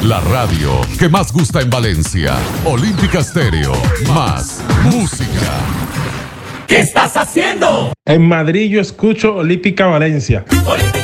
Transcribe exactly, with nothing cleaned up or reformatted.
La radio que más gusta en Valencia. Olímpica Estéreo. Más música. ¿Qué estás haciendo? En Madrid yo escucho Olímpica Valencia. Olímpica